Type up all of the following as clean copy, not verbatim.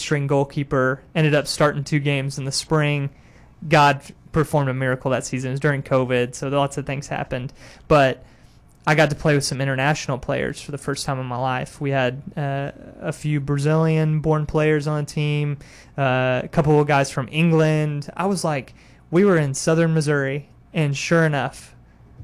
string goalkeeper, ended up starting 2 games in the spring. God performed a miracle that season. It was during COVID, so lots of things happened. But I got to play with some international players for the first time in my life. We had a few Brazilian-born players on the team, a couple of guys from England. I was like, we were in southern Missouri, and sure enough,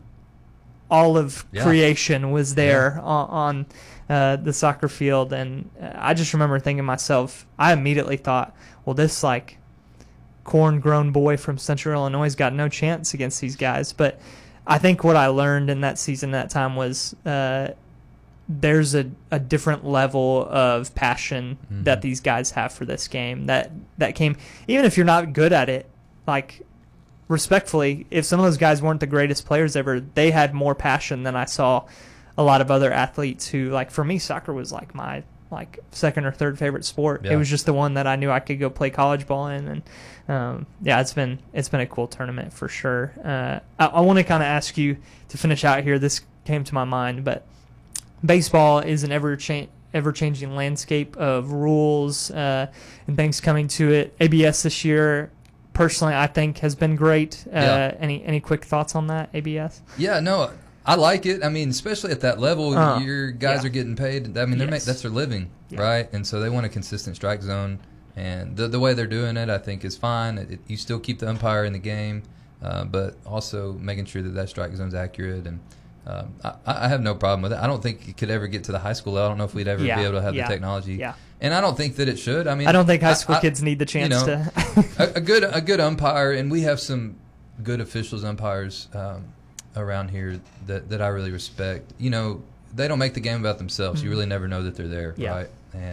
all of creation was there on the soccer field. And I just remember thinking to myself, I immediately thought, well, this like corn-grown boy from Central Illinois has got no chance against these guys. But I think what I learned in that season, that time, was there's a different level of passion that these guys have for this game. That came, even if you're not good at it, like, respectfully, if some of those guys weren't the greatest players ever, they had more passion than I saw a lot of other athletes who, like, for me, soccer was like my second or third favorite sport. It was just the one that I knew I could go play college ball in. And it's been a cool tournament for sure. I want to kind of ask you to finish out here. This came to my mind, but baseball is an ever-changing landscape of rules and things coming to it. ABS this year, personally, I think has been great. Any quick thoughts on that, ABS? Yeah, no, I like it. I mean, especially at that level, your guys are getting paid. I mean, that's their living, right? And so they want a consistent strike zone. And the way they're doing it, I think, is fine. You still keep the umpire in the game, but also making sure that strike zone's accurate. And I have no problem with it. I don't think it could ever get to the high school level. I don't know if we'd ever be able to have the technology. Yeah. And I don't think that it should. I mean, I don't think high school kids need the chance to. a good umpire, and we have some good officials, umpires around here that I really respect. You know, they don't make the game about themselves. You really never know that they're there, right?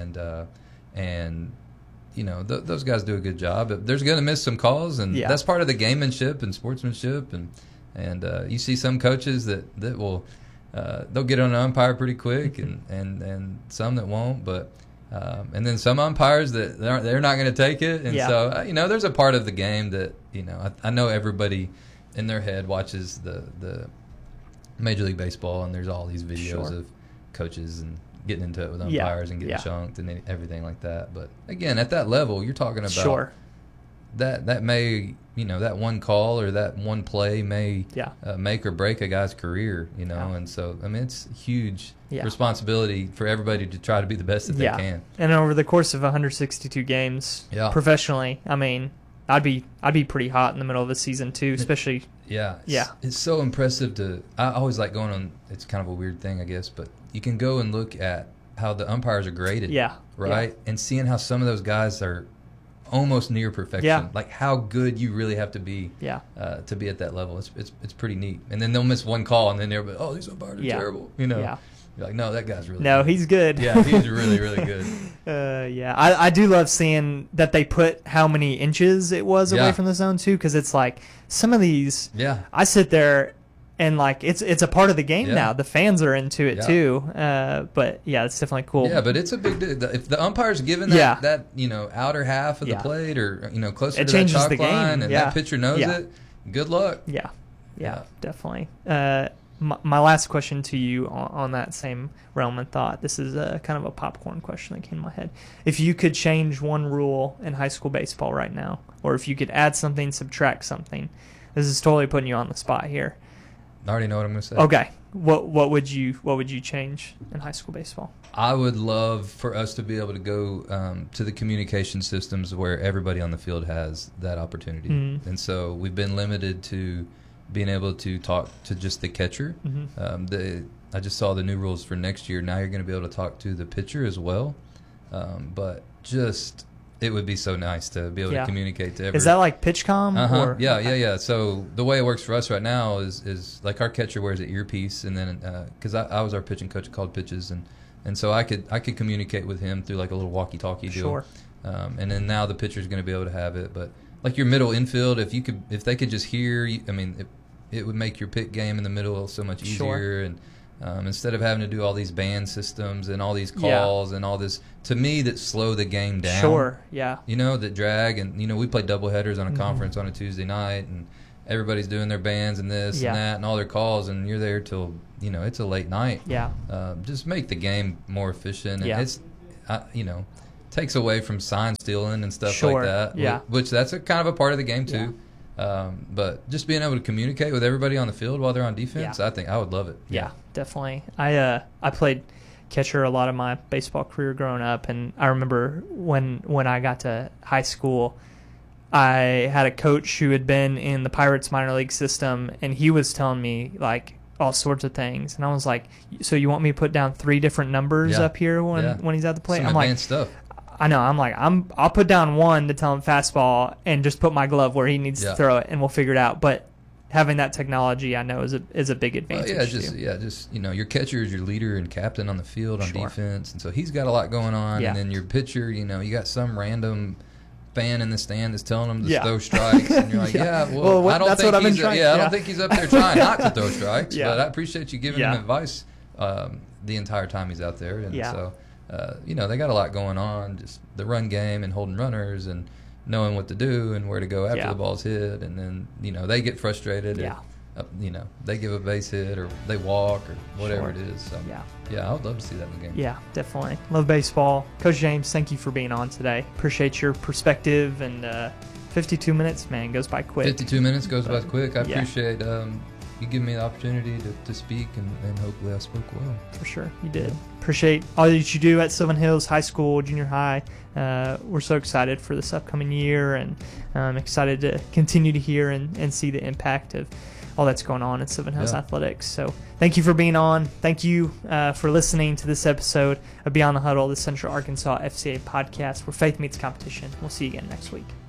And you know, those guys do a good job. There's going to miss some calls, and that's part of the gamemanship and sportsmanship. And you see some coaches that will they'll get on an umpire pretty quick, and some that won't. But and then some umpires that they're not going to take it. And so you know, there's a part of the game that, you know, I know everybody in their head watches the Major League Baseball, and there's all these videos of coaches and getting into it with umpires and getting chunked and everything like that. But again, at that level, you're talking about that may, you know, that one call or that one play may make or break a guy's career, you know. And so, I mean, it's huge responsibility for everybody to try to be the best that they can. And over the course of 162 games professionally, I mean, I'd be pretty hot in the middle of the season too, especially. It's so impressive I always like going on. It's kind of a weird thing, I guess, but you can go and look at how the umpires are graded, and seeing how some of those guys are almost near perfection, like how good you really have to be to be at that level. It's pretty neat. And then they'll miss one call, and then everybody, oh, these umpires are terrible, you know. You're like, no, that guy's really good. He's good. Yeah, he's really, really good. I do love seeing that they put how many inches it was away from the zone, too, because it's like some of these, I sit there and, like, it's a part of the game now. The fans are into it, too. But, it's definitely cool. Yeah, but it's a big deal. If the umpire's given that you know, outer half of the plate or, you know, closer to that chalk line, and that pitcher knows it, good luck. Yeah, definitely. My last question to you on that same realm of thought, this is kind of a popcorn question that came in my head. If you could change one rule in high school baseball right now, or if you could add something, subtract something, this is totally putting you on the spot here. I already know what I'm going to say. Okay. What would you change in high school baseball? I would love for us to be able to go to the communication systems where everybody on the field has that opportunity. And so we've been limited to being able to talk to just the catcher. I just saw the new rules for next year. Now you're going to be able to talk to the pitcher as well. But just, it would be so nice to be able to communicate to everyone. Is that like PitchCom? Yeah. So the way it works for us right now is like our catcher wears an earpiece, and then because I was our pitching coach, called pitches, and so I could communicate with him through like a little walkie-talkie deal. And then now the pitcher's going to be able to have it, but like your middle infield, if they could just hear, I mean, it would make your pick game in the middle so much easier. And instead of having to do all these band systems and all these calls and all this, to me, that slow the game down. You know, that drag. And, you know, we play doubleheaders on a conference on a Tuesday night, and everybody's doing their bands and this and that and all their calls, and you're there till, you know, it's a late night. Just make the game more efficient. And it's, you know, takes away from sign stealing and stuff Sure. like that. Yeah. Which that's a kind of a part of the game too. But just being able to communicate with everybody on the field while they're on defense, I think I would love it. Yeah, definitely. I played catcher a lot of my baseball career growing up, and I remember when I got to high school, I had a coach who had been in the Pirates minor league system, and he was telling me like all sorts of things, and I was like, "So you want me to put down 3 different numbers up here when he's at the plate?" Some I'm advanced like, stuff. I know. I'm like, I'll put down 1 to tell him fastball, and just put my glove where he needs to throw it, and we'll figure it out. But having that technology, I know, is a big advantage. Just your catcher is your leader and captain on the field on defense, and so he's got a lot going on. And then your pitcher, you got some random fan in the stand that's telling him to throw strikes, and you're like, I don't think he's up there trying not to throw strikes, but I appreciate you giving him advice the entire time he's out there, and so they got a lot going on, just the run game and holding runners and knowing what to do and where to go after the ball's hit, and then they get frustrated. They give a base hit or they walk or whatever it is. So, I would love to see that in the game. Yeah, definitely. Love baseball. Coach James, thank you for being on today. Appreciate your perspective, and 52 minutes, man, goes by quick. 52 minutes goes by quick. I appreciate you giving me the opportunity to speak, and hopefully I spoke well. For sure, you did. Appreciate all that you do at Sylvan Hills High School, junior high. We're so excited for this upcoming year, and I'm excited to continue to hear and see the impact of all that's going on in Sylvan Hills Athletics. So thank you for being on. Thank you for listening to this episode of Beyond the Huddle, the Central Arkansas FCA podcast, where faith meets competition. We'll see you again next week.